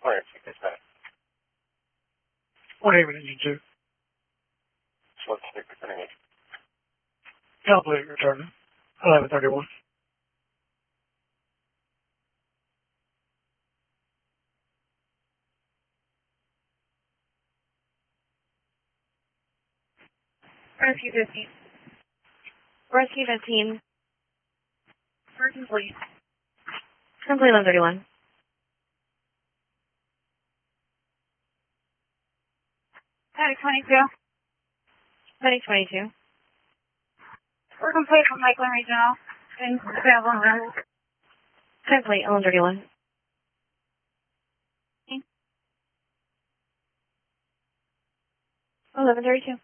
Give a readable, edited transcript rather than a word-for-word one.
Alright, take that. 1 with engine 2. So let's stick with the Calculate return. 1131. Rescue 15. Rescue 15. For complete. Complete 1131. Medic 22. Medic 22. We're complete from Lakeland Regional. And Salem Road. Complete 1131. 1132.